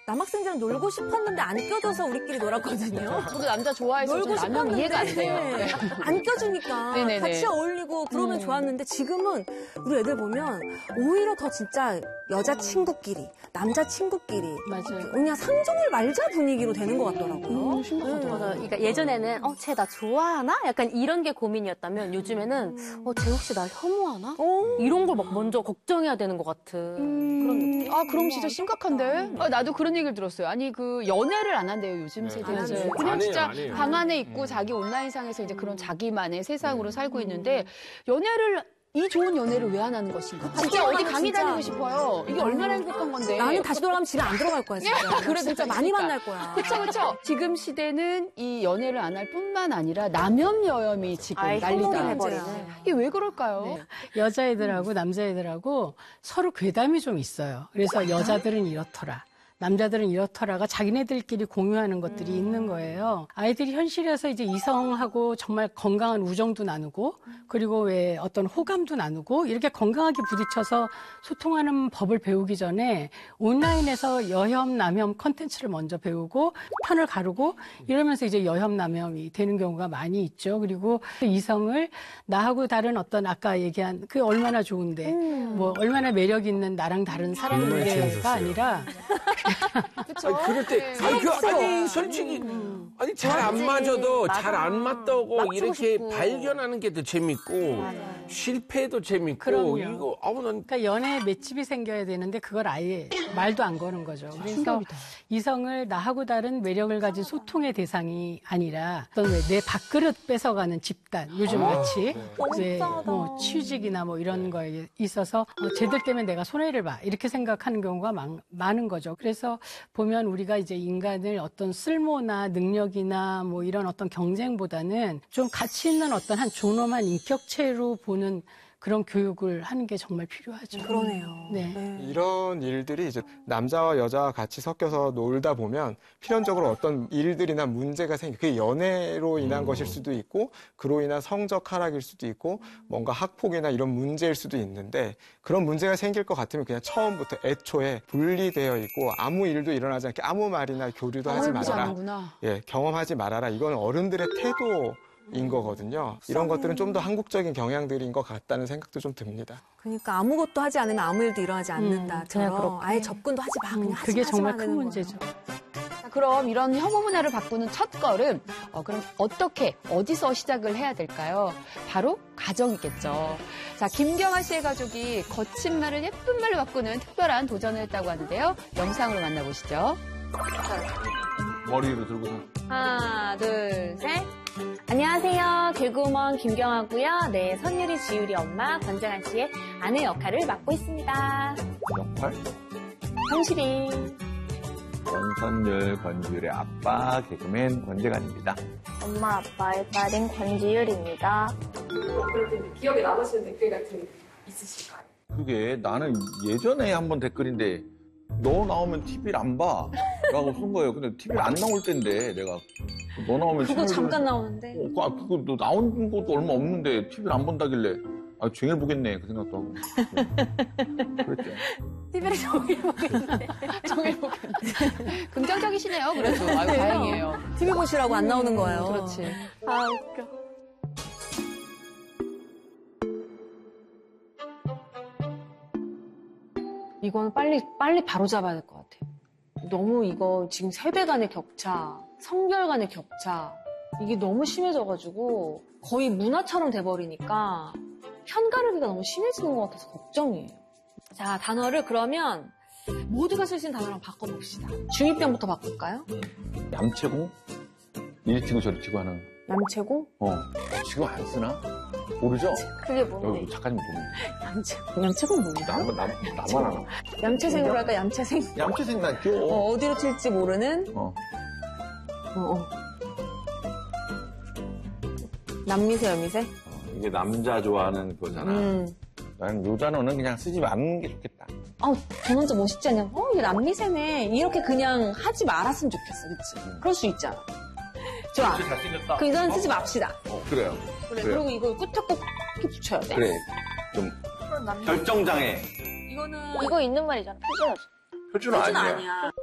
남학생들은 놀고 싶었는데 안 껴줘서 우리끼리 놀았거든요. 저도 남자 좋아해서 놀고 라면 이해가 안 돼요. 네. 안 껴주니까 네네네. 같이 어울리고 그러면 좋았는데 지금은 우리 애들 보면 오히려 더 진짜 여자친구끼리, 남자친구끼리 맞아요. 그냥 상종을 말자 분위기로 되는 것 같더라고요. 맞아. 그러니까 예전에는 쟤 나 좋아하나? 약간 이런 게 고민이었다면 요즘에는 쟤 혹시 날 혐오하나? 이런 걸 막 먼저 걱정해야 되는 것 같은 그런 느낌. 아, 그럼 진짜 심각한데? 나도 그런 얘기를 들었어요. 아니, 연애를 안 한대요, 요즘 세대는. 그냥 진짜 방 안에 있고 자기 온라인상에서 이제 그런 자기만의 세상으로 살고 있는데, 이 좋은 연애를 왜 안 하는 것인가? 진짜 어디 강의 다니고 싶어요. 이게 얼마나 행복한 건데. 나는 다시 돌아가면 집에 안 들어갈 거야, 진짜. 그래, 진짜 많이 만날 거야. 그쵸. 지금 시대는 이 연애를 안 할 뿐만 아니라 남염여염이 지금 난리다. 해버리는. 이게 왜 그럴까요? 여자애들하고 남자애들하고 서로 괴담이 좀 있어요. 그래서 여자들은 이렇더라. 남자들은 이렇더라가 자기네들끼리 공유하는 것들이 있는 거예요. 아이들이 현실에서 이제 이성하고 정말 건강한 우정도 나누고 그리고 왜 어떤 호감도 나누고 이렇게 건강하게 부딪혀서 소통하는 법을 배우기 전에 온라인에서 여혐, 남혐 컨텐츠를 먼저 배우고 판을 가르고 이러면서 이제 여혐, 남혐이 되는 경우가 많이 있죠. 그리고 이성을 나하고 다른 어떤 아까 얘기한 그게 얼마나 좋은데 뭐 얼마나 매력 있는 나랑 다른 사람인데가 아니라 그쵸? 아니, 그럴 때, 아니, 솔직히, 아니, 잘 안 맞아도 잘 안 맞다고 이렇게 싶고. 발견하는 게 더 재밌고, 실패도 재밌고, 그럼요. 이거, 난. 그러니까 연애에 맷집이 생겨야 되는데 그걸 아예 말도 안 거는 거죠. 그래서 이성을 나하고 다른 매력을 가진 소통의 대상이 아니라 어떤 내 밥그릇 뺏어가는 집단 요즘 같이 이제 뭐 취직이나 뭐 이런 거에 있어서 쟤들 때문에 내가 손해를 봐 이렇게 생각하는 경우가 많은 거죠. 그래서 보면 우리가 이제 인간을 어떤 쓸모나 능력이나 뭐 이런 어떤 경쟁보다는 좀 가치 있는 어떤 한 존엄한 인격체로 보는 그런 교육을 하는 게 정말 필요하죠. 그러네요. 네. 이런 일들이 이제 남자와 여자와 같이 섞여서 놀다 보면 필연적으로 어떤 일들이나 문제가 그게 연애로 인한 것일 수도 있고 그로 인한 성적 하락일 수도 있고 뭔가 학폭이나 이런 문제일 수도 있는데 그런 문제가 생길 것 같으면 그냥 처음부터 애초에 분리되어 있고 아무 일도 일어나지 않게 아무 말이나 교류도 하지 말아라. 예, 경험하지 말아라. 이건 어른들의 태도인 거거든요. 이런 것들은 좀 더 한국적인 경향들인 것 같다는 생각도 좀 듭니다. 그러니까 아무것도 하지 않으면 아무 일도 일어나지 않는다처럼 아예 접근도 하지 마. 그냥 하지 그게 마지 정말 마 큰 되는 문제죠. 자, 그럼 이런 혐오 문화를 바꾸는 첫 걸음, 그럼 어디서 시작을 해야 될까요? 바로 가정이겠죠. 자, 김경아 씨의 가족이 거친 말을 예쁜 말로 바꾸는 특별한 도전을 했다고 하는데요. 영상으로 만나보시죠. 머리로 들고서. 하나, 둘, 셋. 안녕하세요. 개그우먼 김경아고요. 네, 선율이, 지율이 엄마, 권재관 씨의 아내 역할을 맡고 있습니다. 역할? 현실이. 권선율, 권지율의 아빠, 개그맨 권재관입니다. 엄마 아빠의 딸인 권지율입니다. 그렇게 기억에 남으시는 댓글 같은 게 있으실까요? 그게 나는 예전에 한번 댓글인데 너 나오면 TV를 안 봐 라고 쓴 거예요. 근데 TV를 안 나올 때인데 내가 너 나오면 그거 잠깐 나오는데. 그거 너 나온 것도 얼마 없는데 TV를 안 본다길래 종일 보겠네 그 생각도 하고 그랬죠. TV를 종일 보겠네. 종일 보겠네. 긍정적이시네요. 그래도 다행이에요. TV 보시라고 안 나오는 거예요. 그렇지. 아, 웃겨. 이거는 빨리 바로잡아야 될 것 같아요. 너무 이거 지금 세대 간의 격차, 성별 간의 격차, 이게 너무 심해져가지고 거의 문화처럼 돼버리니까 편가르기가 너무 심해지는 것 같아서 걱정이에요. 자, 단어를 그러면 모두가 쓸 수 있는 단어랑 바꿔봅시다. 중2병부터 바꿀까요? 얌체고? 이리 튀고 저리 튀고 하는. 얌체고? 지금 안 쓰나? 모르죠? 그게 뭔데? 여기 작가님 보면. 얌체고 뭐야? 나만 알아. 얌체생으로 할까, 얌체생? 얌체생 난 귀여워. 어디로 튈지 모르는? 남미세, 여미세? 이게 남자 좋아하는 거잖아. 나는 요 단어는 그냥 쓰지 않는 게 좋겠다. 저 남자 멋있지 않냐? 얘 남미세네. 이렇게 그냥 하지 말았으면 좋겠어, 그치? 그럴 수 있잖아. 좋아. 잘생겼다. 그 이건 쓰지 맙시다. 그래요. 그래. 그래요. 그리고 이거 끝에 꼭 이렇게 붙여야 돼. 그래. 좀 결정장애. 이거는 이거 있는 말이잖아. 표준어지. 표준어 아니야. 아니야.